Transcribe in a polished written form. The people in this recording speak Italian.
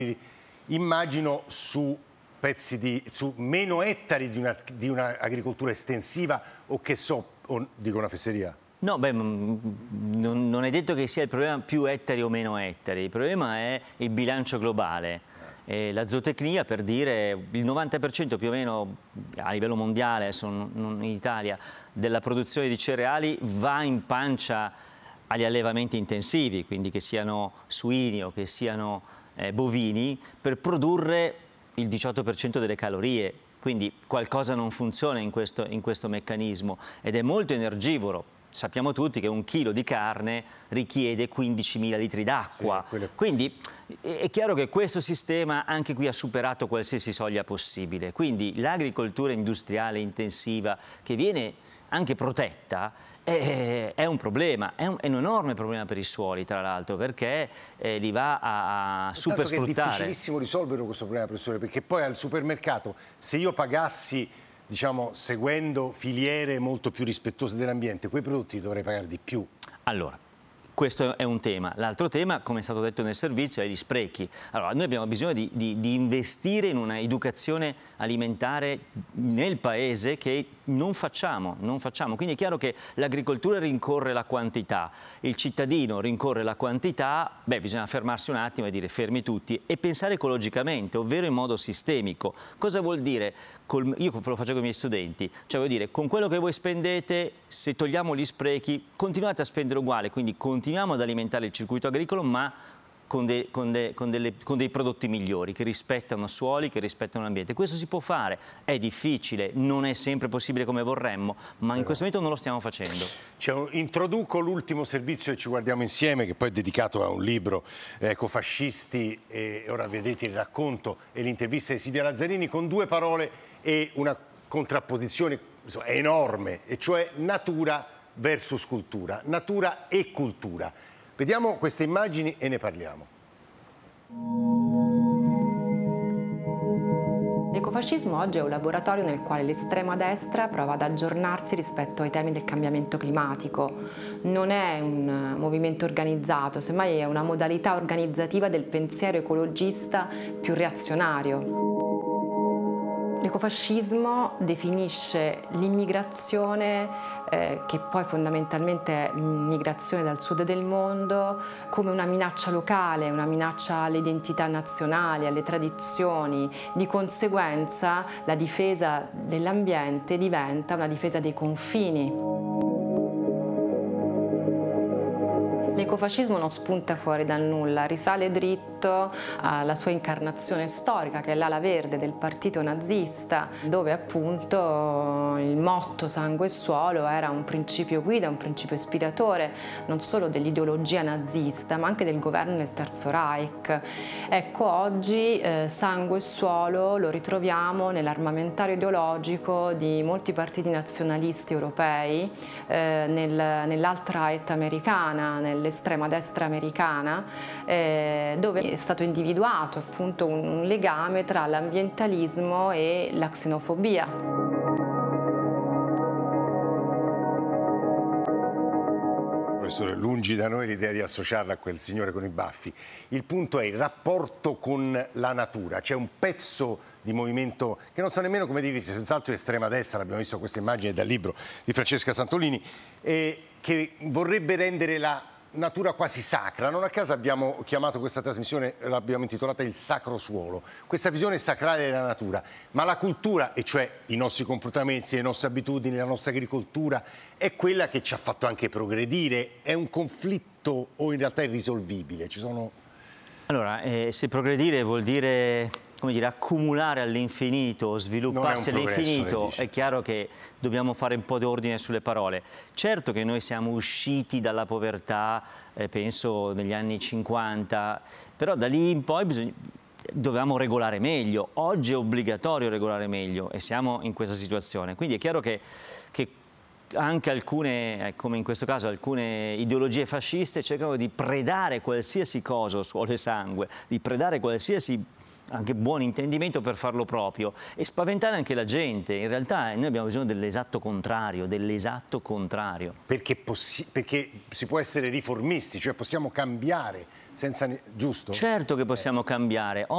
immagino su su meno ettari di un'agricoltura estensiva o dico una fesseria? No, beh, non è detto che sia il problema più ettari o meno ettari, il problema è il bilancio globale. La zootecnia, per dire, il 90% più o meno a livello mondiale, adesso non in Italia, della produzione di cereali va in pancia agli allevamenti intensivi, quindi che siano suini o che siano bovini, per produrre il 18% delle calorie. Quindi qualcosa non funziona in questo meccanismo ed è molto energivoro. Sappiamo tutti che un chilo di carne richiede 15.000 litri d'acqua, quindi è chiaro che questo sistema anche qui ha superato qualsiasi soglia possibile. Quindi l'agricoltura industriale intensiva, che viene anche protetta, è un problema, è un enorme problema per i suoli, tra l'altro, perché li va a supersfruttare. È difficilissimo risolvere questo problema, professore, perché poi al supermercato, se io pagassi, diciamo, seguendo filiere molto più rispettose dell'ambiente, quei prodotti li dovrei pagare di più. Allora, questo è un tema. L'altro tema, come è stato detto nel servizio, è gli sprechi. Allora, noi abbiamo bisogno di investire in una educazione alimentare nel paese che non facciamo. Quindi è chiaro che l'agricoltura rincorre la quantità, il cittadino rincorre la quantità, bisogna fermarsi un attimo e dire fermi tutti e pensare ecologicamente, ovvero in modo sistemico. Cosa vuol dire? Io lo faccio con i miei studenti, cioè vuol dire con quello che voi spendete, se togliamo gli sprechi, continuate a spendere uguale, quindi continuiamo ad alimentare il circuito agricolo, ma con dei prodotti migliori, che rispettano suoli, che rispettano l'ambiente. Questo si può fare, è difficile, non è sempre possibile come vorremmo, ma in questo momento non lo stiamo facendo. Introduco l'ultimo servizio e ci guardiamo insieme, che poi è dedicato a un libro, Ecofascisti, e ora vedete il racconto e l'intervista di Silvia Lazzarini, con due parole e una contrapposizione enorme, e cioè natura versus cultura, natura e cultura. Vediamo queste immagini e ne parliamo. L'ecofascismo oggi è un laboratorio nel quale l'estrema destra prova ad aggiornarsi rispetto ai temi del cambiamento climatico. Non è un movimento organizzato, semmai è una modalità organizzativa del pensiero ecologista più reazionario. L'ecofascismo definisce l'immigrazione, che poi fondamentalmente è migrazione dal sud del mondo, come una minaccia locale, una minaccia alle identità nazionali, alle tradizioni. Di conseguenza la difesa dell'ambiente diventa una difesa dei confini. L'ecofascismo non spunta fuori dal nulla, risale dritto alla sua incarnazione storica, che è l'ala verde del partito nazista, dove appunto il motto sangue e suolo era un principio guida, un principio ispiratore non solo dell'ideologia nazista ma anche del governo del Terzo Reich. Ecco, oggi sangue e suolo lo ritroviamo nell'armamentario ideologico di molti partiti nazionalisti europei, nell'alt-right americana, nell'estrema destra americana, dove è stato individuato appunto un legame tra l'ambientalismo e la xenofobia. Professore, lungi da noi l'idea di associarla a quel signore con i baffi. Il punto è il rapporto con la natura. C'è un pezzo di movimento che non sa nemmeno come dirci, senz'altro estrema destra, l'abbiamo visto queste immagini dal libro di Francesca Santolini, che vorrebbe rendere la natura quasi sacra. Non a caso abbiamo chiamato questa trasmissione, l'abbiamo intitolata Il Sacro Suolo, questa visione sacrale della natura. Ma la cultura, e cioè i nostri comportamenti, le nostre abitudini, la nostra agricoltura, è quella che ci ha fatto anche progredire. È un conflitto o in realtà è irrisolvibile? Allora, se progredire vuol dire, come dire, accumulare all'infinito, svilupparsi all'infinito, è chiaro che dobbiamo fare un po' di ordine sulle parole. Certo che noi siamo usciti dalla povertà, penso negli anni 50, però da lì in poi dovevamo regolare meglio. Oggi è obbligatorio regolare meglio e siamo in questa situazione. Quindi è chiaro che anche alcune, come in questo caso, alcune ideologie fasciste cercano di predare qualsiasi cosa, suolo e sangue, di predare qualsiasi anche buon intendimento per farlo proprio e spaventare anche la gente. In realtà noi abbiamo bisogno dell'esatto contrario, Perché si può essere riformisti, cioè possiamo cambiare senza... giusto? Certo che possiamo cambiare.